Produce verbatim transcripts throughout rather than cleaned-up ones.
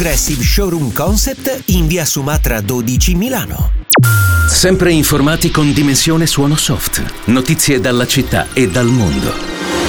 Progressive Showroom Concept in via Sumatra dodici Milano. Sempre informati con Dimensione Suono Soft. Notizie dalla città e dal mondo.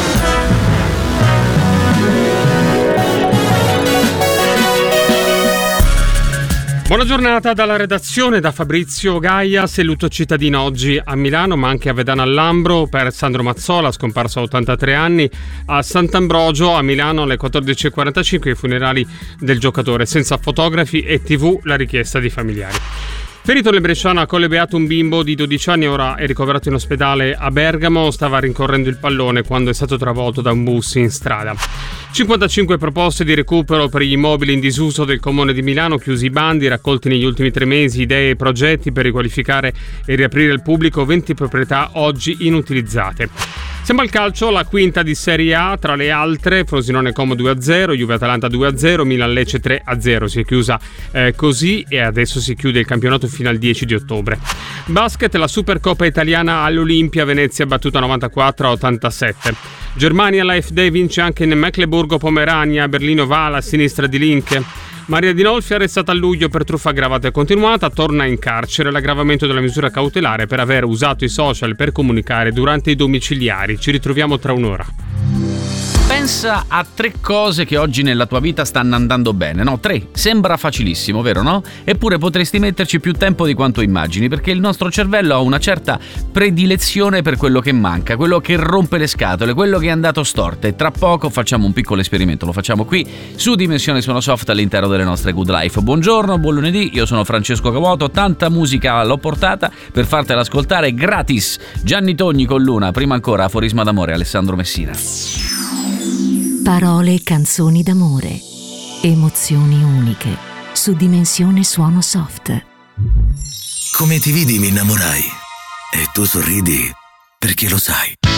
Buona giornata dalla redazione, da Fabrizio Gaias. E lutto cittadino oggi a Milano, ma anche a Vedano al Lambro per Sandro Mazzola, scomparso a ottantatré anni. A Sant'Ambrogio a Milano alle quattordici e quarantacinque i funerali del giocatore, senza fotografi e tivù, la richiesta di familiari. Ferito nel Bresciano a Colle Beato un bimbo di dodici anni, ora è ricoverato in ospedale a Bergamo. Stava rincorrendo il pallone quando è stato travolto da un bus in strada. cinquantacinque proposte di recupero per gli immobili in disuso del Comune di Milano, chiusi i bandi, raccolti negli ultimi tre mesi, idee e progetti per riqualificare e riaprire al pubblico venti proprietà oggi inutilizzate. Siamo al calcio, la quinta di Serie A, tra le altre Frosinone Como due a zero, Juve Atalanta due a zero, Milan Lecce tre a zero. Si è chiusa eh, così e adesso si chiude il campionato fino al dieci di ottobre. Basket, la Supercoppa italiana all'Olimpia, Venezia battuta novantaquattro a ottantasette. Germania, la F D vince anche in Mecklenburgo-Pomerania, Berlino va alla sinistra di Linke. Maria Dinolfi, arrestata a luglio per truffa aggravata e continuata, torna in carcere. L'aggravamento della misura cautelare per aver usato i social per comunicare durante i domiciliari. Ci ritroviamo tra un'ora. Pensa a tre cose che oggi nella tua vita stanno andando bene, no? Tre. Sembra facilissimo, vero no? Eppure potresti metterci più tempo di quanto immagini, perché il nostro cervello ha una certa predilezione per quello che manca, quello che rompe le scatole, quello che è andato storto. E tra poco facciamo un piccolo esperimento, lo facciamo qui su Dimensione Suono Soft all'interno delle nostre Good Life. Buongiorno, buon lunedì, io sono Francesco Cavuoto, tanta musica l'ho portata per fartela ascoltare gratis. Gianni Togni con Luna, prima ancora Aforisma d'amore, Alessandro Messina. Parole e canzoni d'amore, emozioni uniche, su Dimensione Suono Soft. Come ti vidi mi innamorai e tu sorridi perché lo sai.